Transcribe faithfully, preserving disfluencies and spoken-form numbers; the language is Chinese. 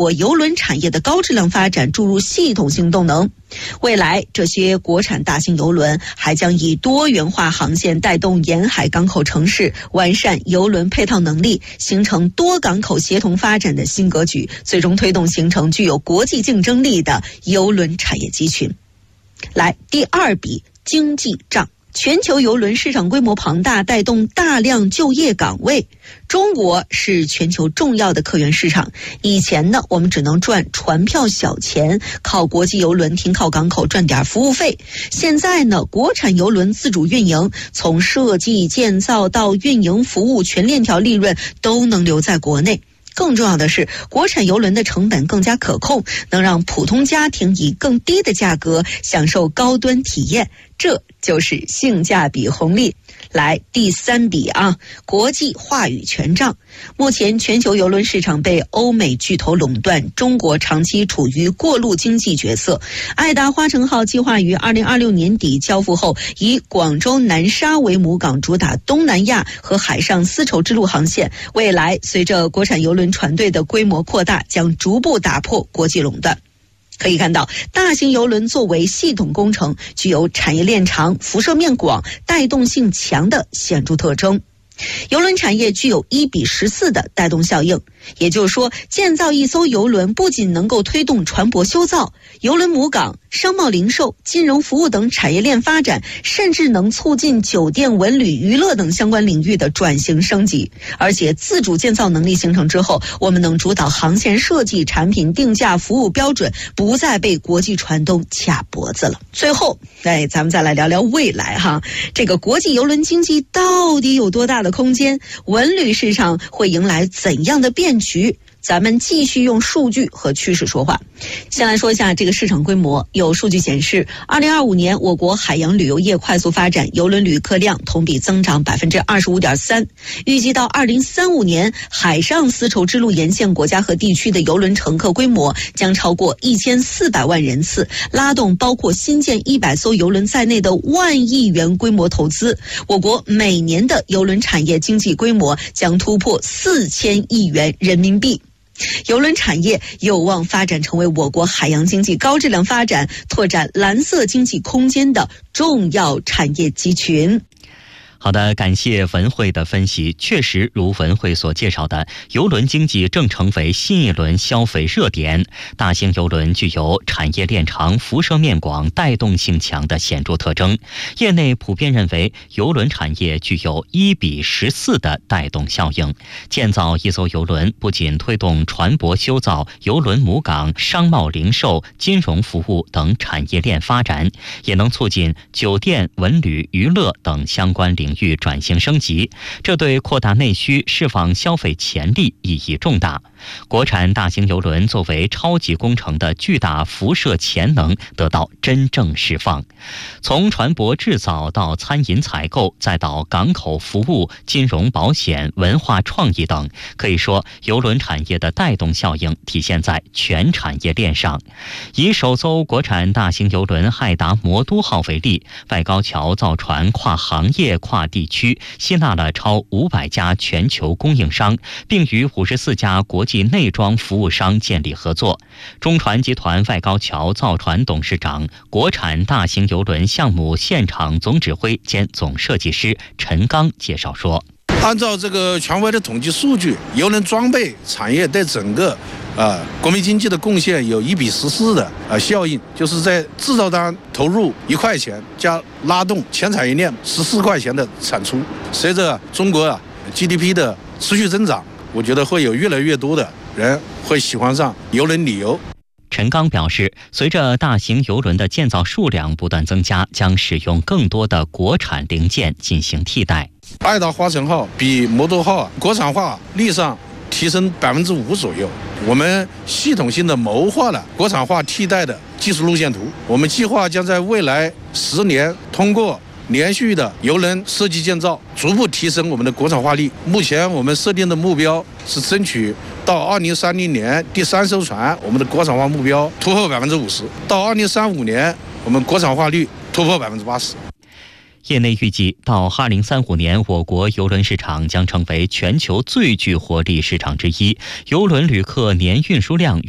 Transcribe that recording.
国邮轮产业的高质量发展注入系统性动能。未来，这些国产大型邮轮还将以多元化航线带动沿海港口城市，完善邮轮配套能力，形成多港口协同发展的新格局，最终推动形成具有国际竞争力的邮轮产业集群。来，第二笔经济账。全球邮轮市场规模庞大，带动大量就业岗位。中国是全球重要的客源市场。以前呢，我们只能赚船票小钱，靠国际邮轮停靠港口赚点服务费。现在呢，国产邮轮自主运营，从设计、建造到运营服务，全链条利润都能留在国内。更重要的是，国产邮轮的成本更加可控，能让普通家庭以更低的价格享受高端体验，这就是性价比红利。来，第三笔啊，国际话语权账。目前全球邮轮市场被欧美巨头垄断，中国长期处于过路经济角色。爱达花城号计划于二零二六年底交付后，以广州南沙为母港，主打东南亚和海上丝绸之路航线。未来随着国产邮轮船队的规模扩大，将逐步打破国际垄断。可以看到，大型邮轮作为系统工程，具有产业链长、辐射面广、带动性强的显著特征。邮轮产业具有一比十四的带动效应，也就是说，建造一艘邮轮不仅能够推动船舶修造、邮轮母港、商贸零售、金融服务等产业链发展，甚至能促进酒店、文旅、娱乐等相关领域的转型升级。而且自主建造能力形成之后，我们能主导航线设计、产品定价、服务标准，不再被国际船东卡脖子了。最后，哎，咱们再来聊聊未来哈，这个国际邮轮经济到底有多大的空间？文旅市场会迎来怎样的变局？咱们继续用数据和趋势说话。先来说一下这个市场规模。有数据显示，二零二五年我国海洋旅游业快速发展，邮轮旅客量同比增长百分之二十五点三。预计到二零三五年，海上丝绸之路沿线国家和地区的邮轮乘客规模将超过一千四百万人次，拉动包括新建一百艘邮轮在内的万亿元规模投资。我国每年的邮轮产业经济规模将突破四千亿元人民币。邮轮产业有望发展成为我国海洋经济高质量发展、拓展蓝色经济空间的重要产业集群。 好的，感谢文慧的分析。确实如文慧所介绍的，邮轮经济正成为新一轮消费热点。大型邮轮具有产业链长、辐射面广、带动性强的显著特征。业内普遍认为，邮轮产业具有一比十四的带动效应。建造一艘邮轮不仅推动船舶修造、邮轮母港、商贸零售、金融服务等产业链发展，也能促进酒店、文旅、娱乐等相关领域领域转型升级，这对扩大内需、释放消费潜力意义重大。国产大型邮轮作为超级工程的巨大辐射潜能得到真正释放。从船舶制造到餐饮采购，再到港口服务、金融保险、文化创意等，可以说邮轮产业的带动效应体现在全产业链上。以首艘国产大型邮轮爱达魔都号为例，外高桥造船跨行业、跨地区，吸纳了超五百家全球供应商，并与五十四家国际内装服务商建立合作。中船集团外高桥造船董事长、国产大型邮轮项目现场总指挥兼总设计师陈刚介绍说， 按照这个权威的统计数据，邮轮装备产业对整个呃国民经济的贡献有一比十四的呃效应，就是在制造端投入一块钱，加拉动全产业链十四块钱的产出。随着中国啊 G D P 的持续增长，我觉得会有越来越多的人会喜欢上邮轮旅游。 陈刚表示，随着大型邮轮的建造数量不断增加，将使用更多的国产零件进行替代。 爱达花城号比魔都号国产化率上提升百分之五左右。我们系统性的谋划了国产化替代的技术路线图。我们计划将在未来十年通过连续的邮轮设计建造，逐步提升我们的国产化率。目前我们设定的目标是争取到二零三零年第三艘船，我们的国产化目标突破百分之五十；到二零三五年，我们国产化率突破百分之八十。 业内预计，到二零三五年，我国邮轮市场将成为全球最具活力市场之一，邮轮旅客年运输量